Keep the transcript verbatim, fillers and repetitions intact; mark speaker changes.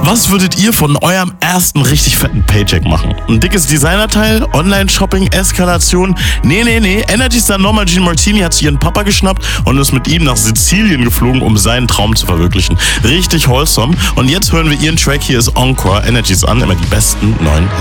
Speaker 1: Was würdet ihr von eurem ersten richtig fetten Paycheck machen? Ein dickes Designerteil? Online-Shopping? Eskalation? Nee, nee, nee. Energy Star Norma Jean Martini hat sich ihren Papa geschnappt und ist mit ihm nach Sizilien geflogen, um seinen Traum zu verwirklichen. Richtig wholesome. Und jetzt hören wir ihren Track. Hier ist Encore. Energies an. Immer die besten neuen